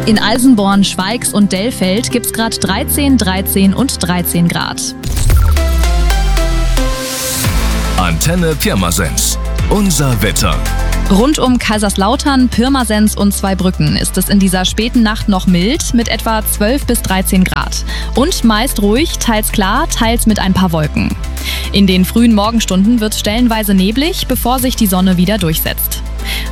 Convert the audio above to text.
In Alsenborn, Schweigs und Dellfeld gibt es gerade 13, 13 und 13 Grad. Antenne Pirmasens. Unser Wetter. Rund um Kaiserslautern, Pirmasens und Zweibrücken ist es in dieser späten Nacht noch mild mit etwa 12 bis 13 Grad. Und meist ruhig, teils klar, teils mit ein paar Wolken. In den frühen Morgenstunden wird es stellenweise neblig, bevor sich die Sonne wieder durchsetzt.